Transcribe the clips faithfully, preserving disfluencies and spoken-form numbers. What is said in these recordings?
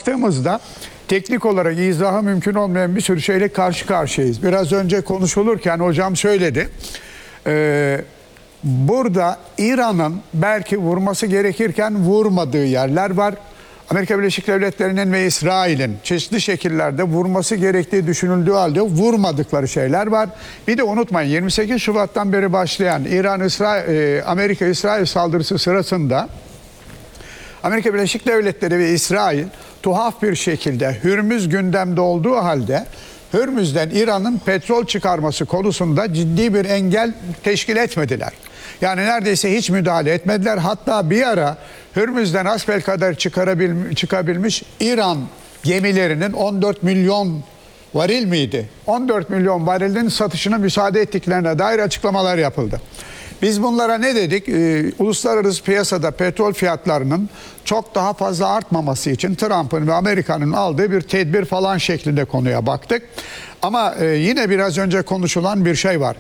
baktığımızda teknik olarak izahı mümkün olmayan bir sürü şeyle karşı karşıyayız. Biraz önce konuşulurken hocam söyledi. Ee, burada İran'ın belki vurması gerekirken vurmadığı yerler var. Amerika Birleşik Devletleri'nin ve İsrail'in çeşitli şekillerde vurması gerektiği düşünüldüğü halde vurmadıkları şeyler var. Bir de unutmayın, yirmi sekiz Şubat'tan beri başlayan İran-İsrail, Amerika-İsrail saldırısı sırasında Amerika Birleşik Devletleri ve İsrail tuhaf bir şekilde Hürmüz gündemde olduğu halde Hürmüz'den İran'ın petrol çıkarması konusunda ciddi bir engel teşkil etmediler. Yani neredeyse hiç müdahale etmediler. Hatta bir ara Hürmüz'den hasbelkader çıkarabil, çıkabilmiş İran gemilerinin on dört milyon varil miydi? on dört milyon varilin satışına müsaade ettiklerine dair açıklamalar yapıldı. Biz bunlara ne dedik? Ee, uluslararası piyasada petrol fiyatlarının çok daha fazla artmaması için Trump'ın ve Amerika'nın aldığı bir tedbir falan şeklinde konuya baktık. Ama e, yine biraz önce konuşulan bir şey var.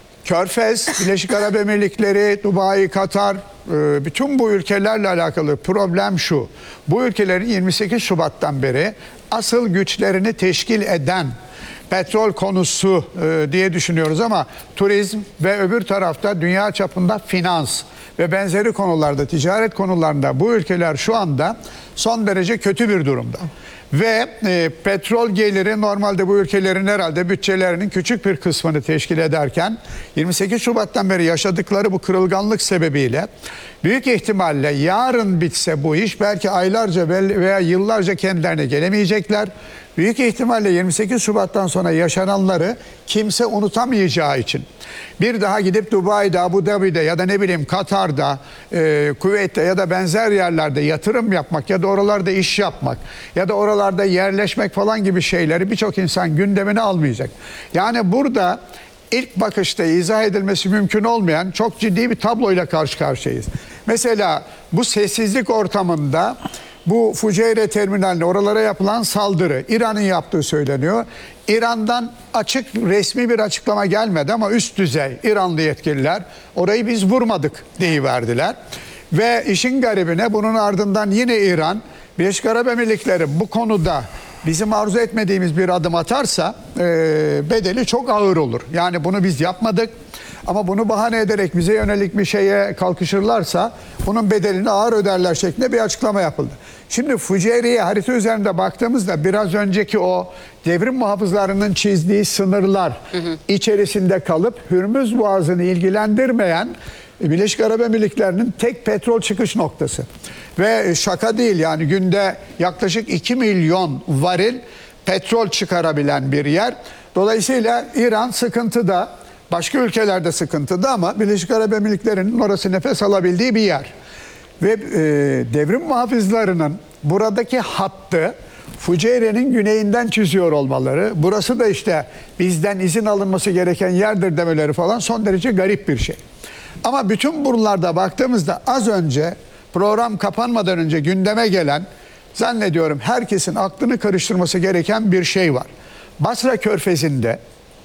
Körfez, Birleşik Arap Emirlikleri, Dubai, Katar, e, bütün bu ülkelerle alakalı problem şu. Bu ülkelerin yirmi sekiz Şubat'tan beri asıl güçlerini teşkil eden petrol konusu e, diye düşünüyoruz ama turizm ve öbür tarafta dünya çapında finans ve benzeri konularda, ticaret konularında bu ülkeler şu anda son derece kötü bir durumda. Ve e, petrol geliri normalde bu ülkelerin herhalde bütçelerinin küçük bir kısmını teşkil ederken yirmi sekiz Şubat'tan beri yaşadıkları bu kırılganlık sebebiyle büyük ihtimalle yarın bitse bu iş belki aylarca veya yıllarca kendilerine gelemeyecekler. Büyük ihtimalle yirmi sekiz Şubat'tan sonra yaşananları kimse unutamayacağı için bir daha gidip Dubai'de, Abu Dhabi'de ya da ne bileyim Katar'da, e, Kuveyt'te ya da benzer yerlerde yatırım yapmak ya da oralarda iş yapmak ya da oralarda yerleşmek falan gibi şeyleri birçok insan gündemine almayacak. Yani burada ilk bakışta izah edilmesi mümkün olmayan çok ciddi bir tabloyla karşı karşıyayız. Mesela bu sessizlik ortamında bu Fuceyre terminaline, oralara yapılan saldırı İran'ın yaptığı söyleniyor. İran'dan açık resmi bir açıklama gelmedi ama üst düzey İranlı yetkililer orayı biz vurmadık deyiverdiler. Ve işin garibine bunun ardından yine İran, Birleşik Arap Emirlikleri bu konuda bizim arzu etmediğimiz bir adım atarsa e, bedeli çok ağır olur. Yani bunu biz yapmadık ama bunu bahane ederek bize yönelik bir şeye kalkışırlarsa bunun bedelini ağır öderler şeklinde bir açıklama yapıldı. Şimdi Fuceyre'ye harita üzerinde baktığımızda biraz önceki o devrim muhafızlarının çizdiği sınırlar hı hı. içerisinde kalıp Hürmüz Boğazı'nı ilgilendirmeyen Birleşik Arap Emirlikleri'nin tek petrol çıkış noktası. Ve şaka değil, yani günde yaklaşık iki milyon varil petrol çıkarabilen bir yer. Dolayısıyla İran sıkıntıda, başka ülkelerde sıkıntıda ama Birleşik Arap Emirlikleri'nin orası nefes alabildiği bir yer. Ve e, devrim muhafızlarının buradaki hattı Fuceyre'nin güneyinden çiziyor olmaları, burası da işte bizden izin alınması gereken yerdir demeleri falan son derece garip bir şey. Ama bütün bunlarda baktığımızda az önce program kapanmadan önce gündeme gelen, zannediyorum herkesin aklını karıştırması gereken bir şey var. Basra Körfezi'nde,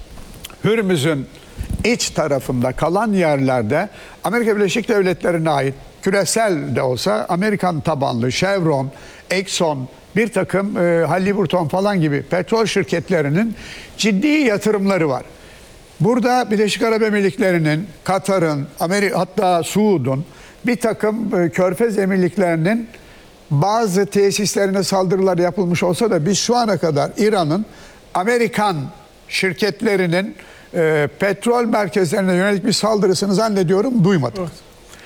Hürmüz'ün iç tarafında kalan yerlerde Amerika Birleşik Devletleri'ne ait küresel de olsa Amerikan tabanlı Chevron, Exxon, bir takım e, Halliburton falan gibi petrol şirketlerinin ciddi yatırımları var. Burada Birleşik Arap Emirlikleri'nin, Katar'ın, Amerika, hatta Suud'un bir takım e, Körfez Emirliklerinin bazı tesislerine saldırılar yapılmış olsa da biz şu ana kadar İran'ın Amerikan şirketlerinin e, petrol merkezlerine yönelik bir saldırısını zannediyorum duymadık. Evet.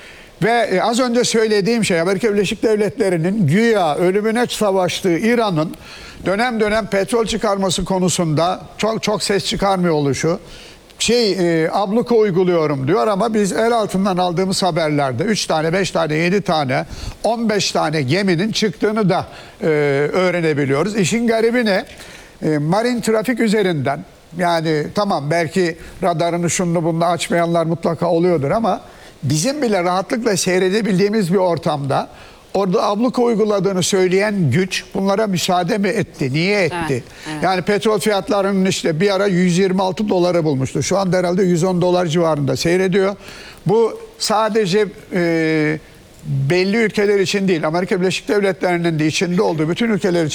Ve az önce söylediğim şey, Amerika Birleşik Devletleri'nin güya ölümüne savaştığı İran'ın dönem dönem petrol çıkarması konusunda çok çok ses çıkarmıyor oluşu. Şey e, abluka uyguluyorum diyor ama biz el altından aldığımız haberlerde üç tane, beş tane, yedi tane, on beş tane geminin çıktığını da e, öğrenebiliyoruz. İşin garibi ne? E, marin trafik üzerinden, yani tamam belki radarını şunu bunu açmayanlar mutlaka oluyordur ama bizim bile rahatlıkla seyredebildiğimiz bir ortamda orada abluka uyguladığını söyleyen güç bunlara müsaade mi etti? Niye etti? Evet, evet. Yani petrol fiyatlarının işte bir ara yüz yirmi altı doları bulmuştu. Şu anda herhalde yüz on dolar civarında seyrediyor. Bu sadece e, belli ülkeler için değil, Amerika Birleşik Devletleri'nin de içinde olduğu bütün ülkeler için